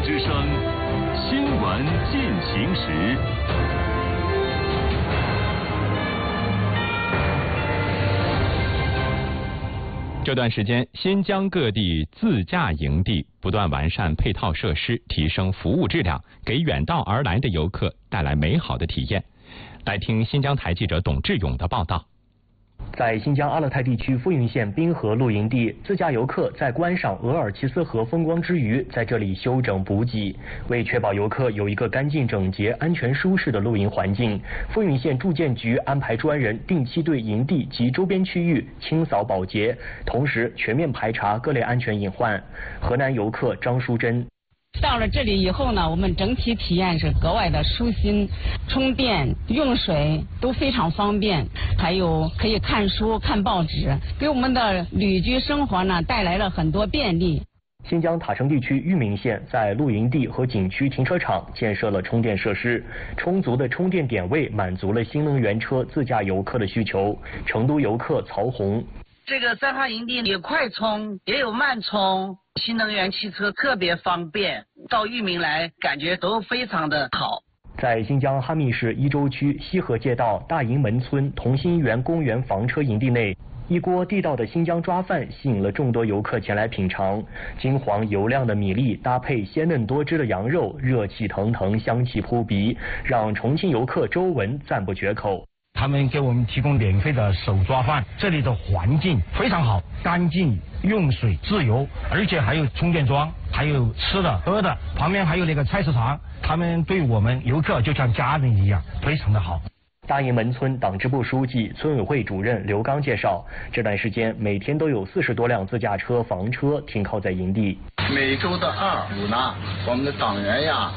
之声，新闻进行时。这段时间，新疆各地自驾营地不断完善配套设施，提升服务质量，给远道而来的游客带来美好的体验。来听新疆台记者董志勇的报道。在新疆阿勒泰地区富蕴县滨河露营地，自驾游客在观赏额尔齐斯河风光之余，在这里休整补给。为确保游客有一个干净整洁、安全舒适的露营环境，富蕴县住建局安排专人定期对营地及周边区域清扫保洁，同时全面排查各类安全隐患。河南游客张淑珍。 到了这里以后呢，我们整体体验是格外的舒心，充电、用水都非常方便，还有可以看书、看报纸，给我们的旅居生活呢带来了很多便利。 新疆塔城地区玉明县在露营地和景区停车场建设了充电设施，充足的充电点位满足了新能源车自驾游客的需求。成都游客曹红。 这个三哈营地有快充也有慢充，新能源汽车特别方便，到玉明来感觉都非常的好。 在新疆哈密市伊州区西河街道大营门村同心园公园房车营地内，一锅地道的新疆抓饭吸引了众多游客前来品尝。金黄油亮的米粒搭配鲜嫩多汁的羊肉，热气腾腾，香气扑鼻，让重庆游客周文赞不绝口。 他们给我们提供免费的手抓饭，这里的环境非常好，干净，用水自由，而且还有充电桩，还有吃的喝的，旁边还有那个菜市场，他们对我们游客就像家人一样，非常的好。 大营门村党支部书记、村委会主任刘刚介绍，这段时间每天都有40多辆自驾车、房车停靠在营地。 每周的2、5呢，我们的党员呀